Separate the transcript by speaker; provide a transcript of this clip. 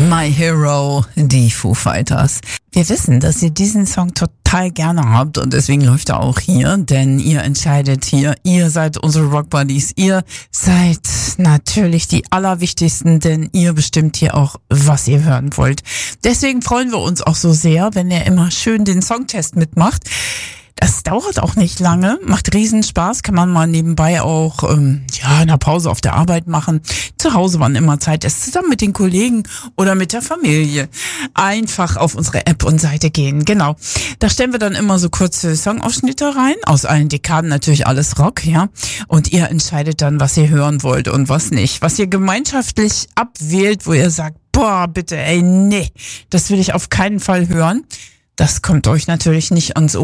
Speaker 1: My Hero, die Foo Fighters. Wir wissen, dass ihr diesen Song total gerne habt und deswegen läuft er auch hier, denn ihr entscheidet hier, ihr seid unsere Rock Buddies, ihr seid natürlich die Allerwichtigsten, denn ihr bestimmt hier auch, was ihr hören wollt. Deswegen freuen wir uns auch so sehr, wenn ihr immer schön den Songtest mitmacht. Das dauert auch nicht lange, macht riesen Spaß, kann man mal nebenbei auch in der Pause auf der Arbeit machen. Zu Hause, wann immer Zeit ist, zusammen mit den Kollegen oder mit der Familie. Einfach auf unsere App und Seite gehen, genau. Da stellen wir dann immer so kurze Songausschnitte rein, aus allen Dekaden natürlich alles Rock, ja. Und ihr entscheidet dann, was ihr hören wollt und was nicht. Was ihr gemeinschaftlich abwählt, wo ihr sagt, boah, bitte, nee, das will ich auf keinen Fall hören. Das kommt euch natürlich nicht ans Ohr.